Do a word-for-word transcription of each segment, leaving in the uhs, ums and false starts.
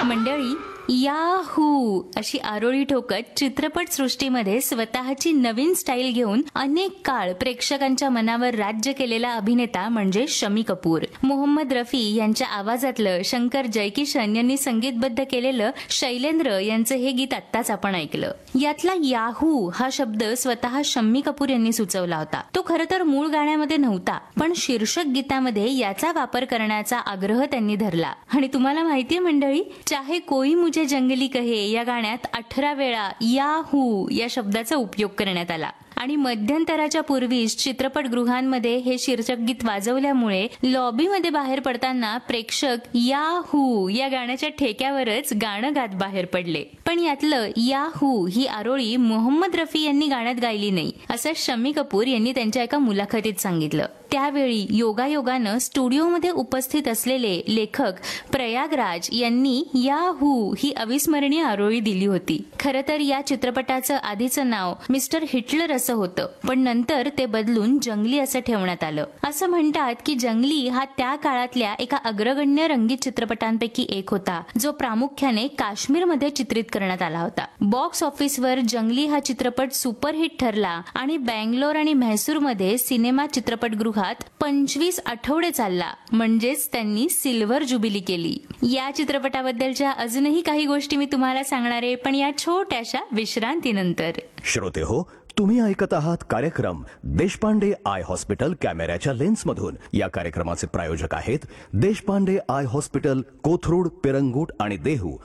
मंडळी, याहू अशी आरोळी ठोकत चित्रपट सृष्टीमध्ये स्वतःची नवीन स्टाईल घेऊन अनेक काळ प्रेक्षकांच्या मनावर राज्य केलेला अभिनेता म्हणजे शमी कपूर. मोहम्मद रफी यांच्या आवाजातलं शंकर जयकिशन यांनी संगीतबद्ध केलेलं शैलेंद्र यांचं हे गीत आत्ताच आपण ऐकलं. यातला याहू हा शब्द स्वतः शम्मी कपूर यांनी सुचवला होता. तो खरं तर मूळ गाण्यामध्ये नव्हता, पण शीर्षक गीतामध्ये याचा वापर करण्याचा आग्रह त्यांनी धरला. आणि तुम्हाला माहितीये मंडळी, चाहे कोई मुझे जंगली कहे या गाण्यात अठरा वेळा याहू या शब्दाचा उपयोग करण्यात आला. आणि मध्यंतराच्या पूर्वीच चित्रपटगृहांमध्ये हे शीर्षक गीत वाजवल्यामुळे लॉबीमध्ये बाहेर पडताना प्रेक्षक याहू या गाण्याच्या ठेक्यावरच गाणं गात बाहेर पडले. पण यातलं याहू ही आरोळी मोहम्मद रफी यांनी गाण्यात गायली नाही, असं शम्मी कपूर यांनी त्यांच्या एका मुलाखतीत सांगितलं. त्यावेळी योगायोगानं स्टुडिओमध्ये उपस्थित असलेले लेखक प्रयागराज यांनी याहू ही अविस्मरणीय आरोळी दिली होती. खरं तर या चित्रपटाचं आधीचं नाव मिस्टर हिटलर असं होतं, पण नंतर ते बदलून जंगली असं ठेवण्यात आलं. असं म्हणतात की जंगली हा त्या काळातल्या एका अग्रगण्य रंगीत चित्रपटांपैकी एक होता, जो प्रामुख्याने काश्मीरमध्ये चित्रित करण्यात आला होता. बॉक्स ऑफिसवर जंगली हा चित्रपट सुपरहिट ठरला आणि बँगलोर आणि म्हैसूरमध्ये सिनेमा चित्रपटगृहात पंचवीस आठवडे चालला, म्हणजेच त्यांनी सिल्वर जुबिली केली. या चित्रपटाबद्दलच्या अजूनही काही गोष्टी मी तुम्हाला सांगणार आहे, पण या छोट्याशा विश्रांतीनंतर. श्रोते हो, तुम्ही ऐकत आहात कार्यक्रम देशपांडे आय हॉस्पिटल कॅमेऱ्याच्या लेन्समधून. या कार्यक्रमाचे प्रायोजक आहेत देशपांडे आय हॉस्पिटल, कोथरूड, पिरंगुट आणि देहू.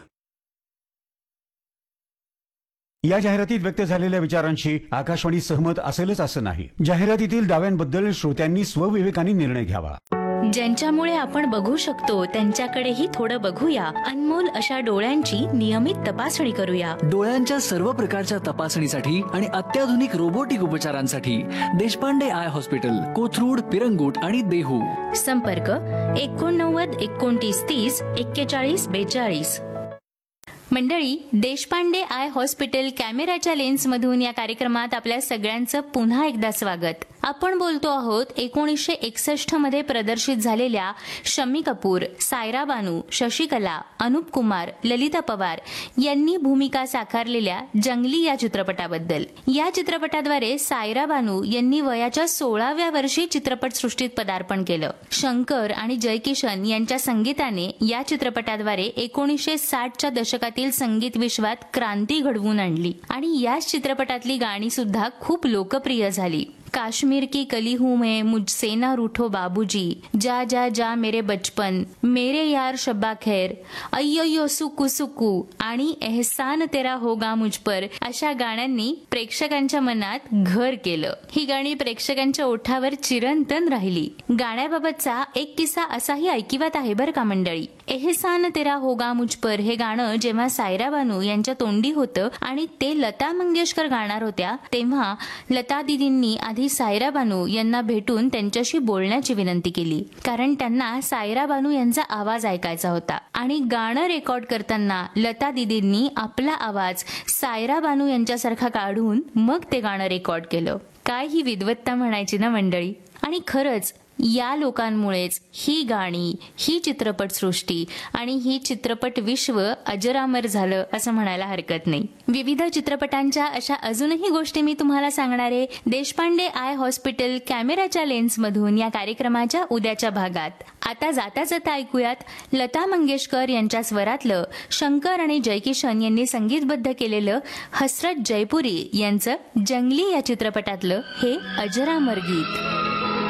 या जाहिरातीत व्यक्त झालेल्या विचारांशी आकाशवाणी सहमत असेलच असं नाही. जाहिरातीतील दाव्यांबद्दल श्रोत्यांनी स्वविवेकाने निर्णय घ्यावा. ज्यांच्यामुळे आपण बघू शकतो त्यांच्याकडेही थोडं बघूया. अनमोल अशा डोळ्यांची नियमित तपासणी करूया. डोळ्यांच्या सर्व प्रकारच्या तपासणीसाठी आणि अत्याधुनिक रोबोटिक उपचारांसाठी देशपांडे आय हॉस्पिटल, कोथरूड, पिरंगुट आणि देहू. संपर्क एकोणनव्वद एकोणतीस तीस एक्केचाळीस बेचाळीस. मंडळी, देशपांडे आय हॉस्पिटल कॅमेऱ्याच्या लेन्समधून या कार्यक्रमात आपल्या सगळ्यांचं पुन्हा एकदा स्वागत. आपण बोलतो आहोत एकोणीसशे एकसष्ट मध्ये प्रदर्शित झालेल्या शम्मी कपूर, सायरा बानू, शशिकला, अनुप कुमार, ललिता पवार यांनी भूमिका साकारलेल्या जंगली या चित्रपटाबद्दल. या चित्रपटाद्वारे सायरा बानू यांनी वयाच्या सोळाव्या वर्षी चित्रपटसृष्टीत पदार्पण केलं. शंकर आणि जयकिशन यांच्या संगीताने या चित्रपटाद्वारे एकोणीसशे साठच्या दशकातील संगीत विश्वात क्रांती घडवून आणली आणि याच चित्रपटातली गाणी सुद्धा खूप लोकप्रिय झाली. काश्मीर की कली हूं मैं, मुझसे ना रूठो बाबूजी, जा जा जा मेरे बचपन, मेरे यार शब्बा खैर, अय्यो सुकू सुकू आणि एहसान तेरा होगा मुझ पर अशा गाण्यांनी प्रेक्षकांच्या मनात घर केलं. ही गाणी प्रेक्षकांच्या ओठावर चिरंतन राहिली. गाण्याबाबतचा एक किस्सा असाही ऐकिवात आहे बरं का मंडळी. एहसान तेरा होगा मुझ पर हे गाणं जेव्हा सायरा बानू यांच्या तोंडी होतं आणि ते लता मंगेशकर गाणार होत्या, तेव्हा लता दिदींनी आधी सायरा बानू यांना भेटून त्यांच्याशी बोलण्याची विनंती केली, कारण त्यांना सायरा बानू यांचा आवाज ऐकायचा होता. आणि गाणं रेकॉर्ड करताना लता दिदींनी आपला आवाज सायरा बानू यांच्यासारखा काढून मग ते गाणं रेकॉर्ड केलं. काय ही विद्वत्ता म्हणायची ना मंडळी. आणि खरंच या लोकांमुळेच ही गाणी, ही चित्रपटसृष्टी आणि ही चित्रपट विश्व अजरामर झालं असं म्हणायला हरकत नाही. विविध चित्रपटांच्या अशा अजूनही गोष्टी मी तुम्हाला सांगणार आहे देशपांडे आय हॉस्पिटल कॅमेऱ्याच्या लेन्समधून या कार्यक्रमाच्या उद्याच्या भागात. आता जाता जाता ऐकूयात लता मंगेशकर यांच्या स्वरातलं शंकर आणि जयकिशन यांनी संगीतबद्ध केलेलं हसरत जयपुरी यांचं जंगली या चित्रपटातलं हे अजरामर गीत.